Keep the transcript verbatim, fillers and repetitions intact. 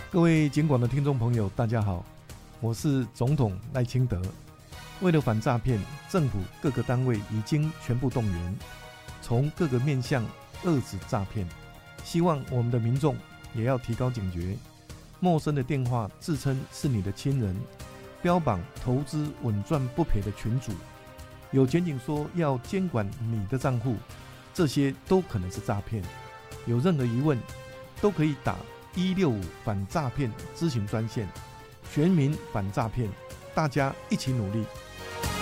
各位警广的听众朋友，大家好，我是总统赖清德。为了反诈骗，政府各个单位已经全部动员，从各个面向遏止诈骗。希望我们的民众也要提高警觉，陌生的电话自称是你的亲人，标榜投资稳赚不赔的群组，有检警说要监管你的账户，这些都可能是诈骗。有任何疑问，都可以打一六五反诈骗咨询专线，全民反诈骗，大家一起努力。